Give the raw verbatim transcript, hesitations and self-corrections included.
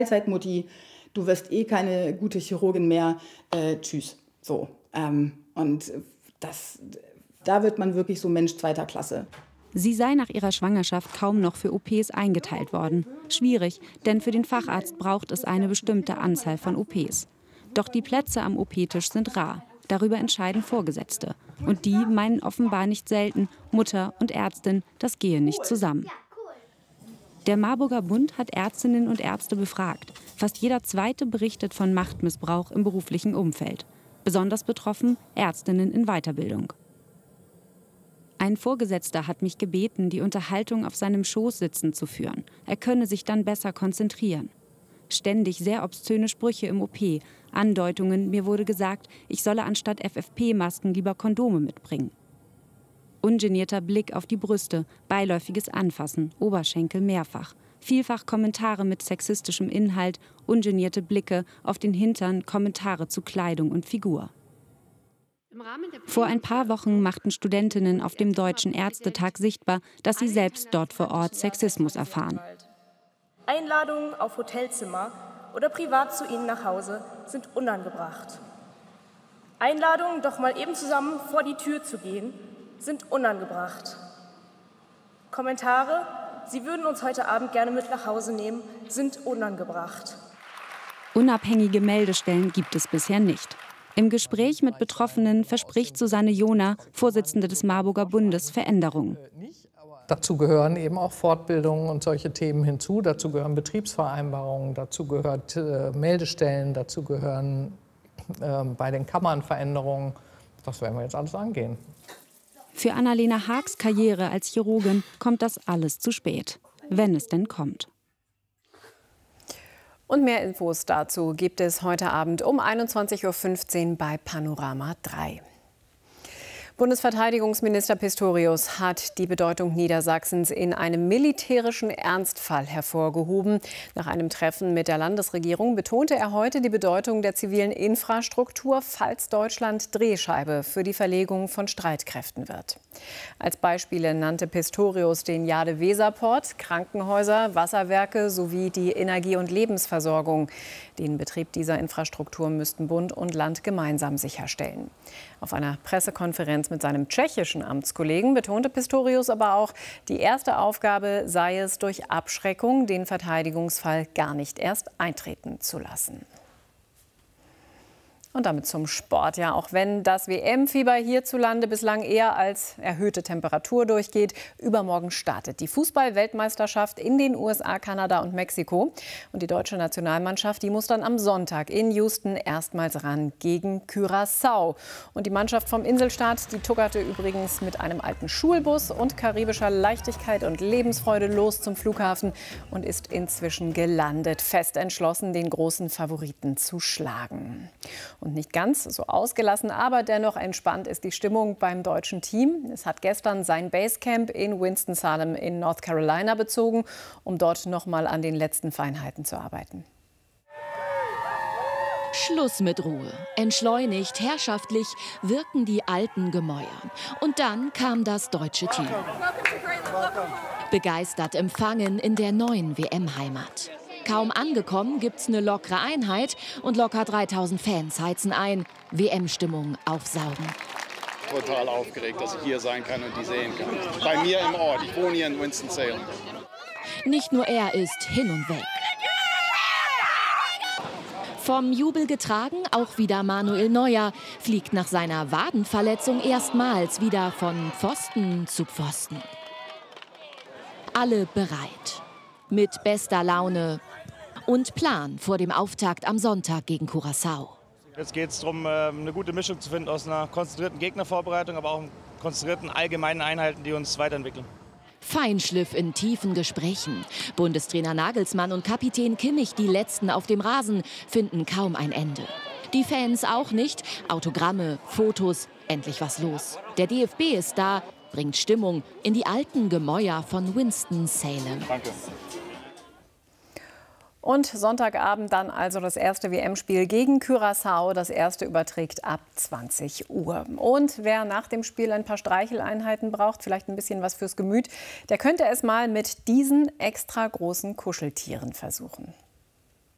Teilzeitmutti, du wirst eh keine gute Chirurgin mehr, äh, tschüss. So, ähm, und das, da wird man wirklich so Mensch zweiter Klasse. Sie sei nach ihrer Schwangerschaft kaum noch für O Ps eingeteilt worden. Schwierig, denn für den Facharzt braucht es eine bestimmte Anzahl von O Ps. Doch die Plätze am O P-Tisch sind rar. Darüber entscheiden Vorgesetzte. Und die meinen offenbar nicht selten, Mutter und Ärztin, das gehe nicht zusammen. Der Marburger Bund hat Ärztinnen und Ärzte befragt. Fast jeder Zweite berichtet von Machtmissbrauch im beruflichen Umfeld. Besonders betroffen Ärztinnen in Weiterbildung. Ein Vorgesetzter hat mich gebeten, die Unterhaltung auf seinem Schoß sitzend zu führen. Er könne sich dann besser konzentrieren. Ständig sehr obszöne Sprüche im O P, Andeutungen, mir wurde gesagt, ich solle anstatt F F P-Masken lieber Kondome mitbringen. Ungenierter Blick auf die Brüste, beiläufiges Anfassen, Oberschenkel mehrfach. Vielfach Kommentare mit sexistischem Inhalt, ungenierte Blicke auf den Hintern, Kommentare zu Kleidung und Figur. Vor ein paar Wochen machten Studentinnen auf dem Deutschen Ärztetag sichtbar, dass sie selbst dort vor Ort Sexismus erfahren. Einladungen auf Hotelzimmer oder privat zu ihnen nach Hause sind unangebracht. Einladungen, doch mal eben zusammen vor die Tür zu gehen, sind unangebracht. Kommentare, Sie würden uns heute Abend gerne mit nach Hause nehmen, sind unangebracht. Unabhängige Meldestellen gibt es bisher nicht. Im Gespräch mit Betroffenen verspricht Susanne Johner, Vorsitzende des Marburger Bundes, Veränderungen. Dazu gehören eben auch Fortbildungen und solche Themen hinzu. Dazu gehören Betriebsvereinbarungen, dazu gehört äh, Meldestellen, dazu gehören äh, bei den Kammern Veränderungen. Das werden wir jetzt alles angehen. Für Annalena Haags Karriere als Chirurgin kommt das alles zu spät, wenn es denn kommt. Und mehr Infos dazu gibt es heute Abend um einundzwanzig Uhr fünfzehn bei Panorama drei. Bundesverteidigungsminister Pistorius hat die Bedeutung Niedersachsens in einem militärischen Ernstfall hervorgehoben. Nach einem Treffen mit der Landesregierung betonte er heute die Bedeutung der zivilen Infrastruktur, falls Deutschland Drehscheibe für die Verlegung von Streitkräften wird. Als Beispiele nannte Pistorius den Jade-Weser-Port, Krankenhäuser, Wasserwerke sowie die Energie- und Lebensversorgung. Den Betrieb dieser Infrastruktur müssten Bund und Land gemeinsam sicherstellen. Auf einer Pressekonferenz mit seinem tschechischen Amtskollegen betonte Pistorius aber auch, die erste Aufgabe sei es, durch Abschreckung den Verteidigungsfall gar nicht erst eintreten zu lassen. Und damit zum Sport. Ja, auch wenn das W M-Fieber hierzulande bislang eher als erhöhte Temperatur durchgeht, übermorgen startet die Fußball-Weltmeisterschaft in den U S A, Kanada und Mexiko. Und die deutsche Nationalmannschaft, die muss dann am Sonntag in Houston erstmals ran gegen Curaçao. Und die Mannschaft vom Inselstaat, die tuckerte übrigens mit einem alten Schulbus und karibischer Leichtigkeit und Lebensfreude los zum Flughafen und ist inzwischen gelandet, fest entschlossen, den großen Favoriten zu schlagen. Und nicht ganz so ausgelassen, aber dennoch entspannt ist die Stimmung beim deutschen Team. Es hat gestern sein Basecamp in Winston-Salem in North Carolina bezogen, um dort noch mal an den letzten Feinheiten zu arbeiten. Schluss mit Ruhe. Entschleunigt, herrschaftlich wirken die alten Gemäuer. Und dann kam das deutsche Team. Begeistert empfangen in der neuen W M-Heimat. Kaum angekommen gibt's eine lockere Einheit und locker dreitausend Fans heizen ein. W M-Stimmung aufsaugen. Total aufgeregt, dass ich hier sein kann und die sehen kann. Bei mir im Ort. Ich wohne hier in Winston-Salem. Nicht nur er ist hin und weg. Vom Jubel getragen, auch wieder Manuel Neuer, fliegt nach seiner Wadenverletzung erstmals wieder von Pfosten zu Pfosten. Alle bereit. Mit bester Laune und Plan vor dem Auftakt am Sonntag gegen Curaçao. Jetzt geht es darum, eine gute Mischung zu finden aus einer konzentrierten Gegnervorbereitung, aber auch konzentrierten allgemeinen Einheiten, die uns weiterentwickeln. Feinschliff in tiefen Gesprächen. Bundestrainer Nagelsmann und Kapitän Kimmich, die Letzten auf dem Rasen, finden kaum ein Ende. Die Fans auch nicht. Autogramme, Fotos, endlich was los. Der D F B ist da, bringt Stimmung in die alten Gemäuer von Winston-Salem. Danke. Und Sonntagabend dann also das erste W M-Spiel gegen Curaçao. Das erste überträgt ab zwanzig Uhr. Und wer nach dem Spiel ein paar Streicheleinheiten braucht, vielleicht ein bisschen was fürs Gemüt, der könnte es mal mit diesen extra großen Kuscheltieren versuchen.